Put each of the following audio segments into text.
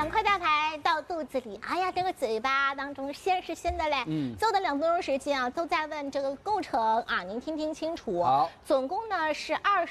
2块大排到肚子里，哎呀，这个嘴巴当中鲜是鲜的嘞。最后的2分钟时间啊，都在问这个构成啊，您听清楚。 好， 总共呢是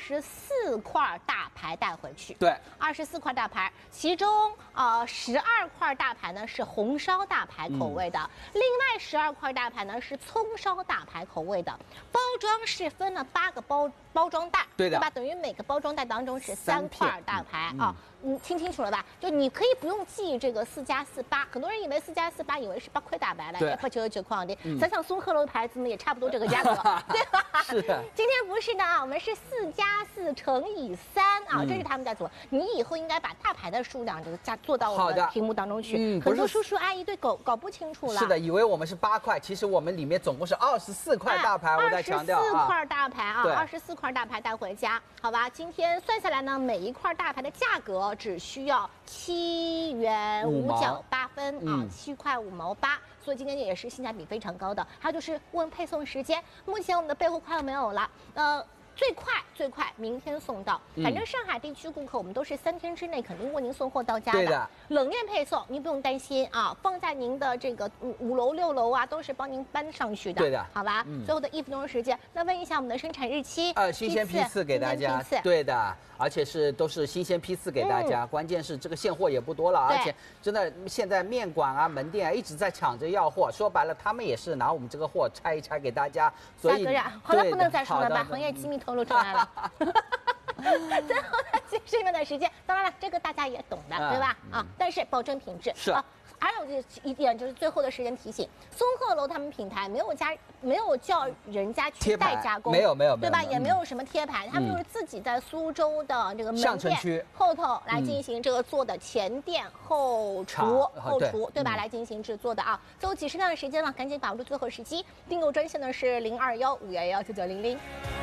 24块大排带回去。 对 ，24块大排，其中12块大排呢是红烧大排口味的，另外12块大排呢是葱烧大排口味的。包装是分了8个包装袋， 对的， 对吧？等于每个包装袋当中是3块大排啊。你听清楚了吧？就你可以不用记这个4+4 8，很多人以为4+4 8以为是8块大排来，1.99块的。想想松鹤楼的牌子呢，也差不多这个价格，对吧？ 是的。 今天不是的啊，我们是4+4乘以3啊，这是他们在做。你以后应该把大排的数量这个做到我们的屏幕当中去。很多叔叔阿姨对搞不清楚了。 是的，以为我们是8块，其实我们里面总共是24块大排。我再强调 24块大排啊，24块大排带回家，好吧？今天算下来呢，每一块大排的价格只需要7元5角8分啊，7块5毛8。所以今天也是性价比非常高的。还有就是问配送时间，目前我们的备货快要没有了，最快明天送到。反正上海地区顾客我们都是3天之内肯定为您送货到家的。 对的， 冷链配送您不用担心啊，放在您的这个5楼6楼啊，都是帮您搬上去的。 对的， 好吧。最后的1分钟时间，那问一下我们的生产日期。 新鲜批次给大家。对的，而且都是新鲜批次给大家。关键是这个现货也不多了，而且真的现在面馆啊、门店啊一直在抢着要货。说白了，他们也是拿我们这个货拆一拆给大家。所以， 好了，不能再说了，把行业机密透露出来了。最后的70秒的时间，当然了，这个大家也懂的，对吧？但是保证品质是啊。还有一点就是最后的时间提醒，松鹤楼他们品牌没有叫人家去代加工， 没有， 对吧？也没有什么贴牌，他们就是自己在苏州的这个门店后头来进行这个做的前店后厨，对吧？来进行制作的啊。最后几十秒的时间了，赶紧把握住最后时机，订购专线呢是021-511-9900。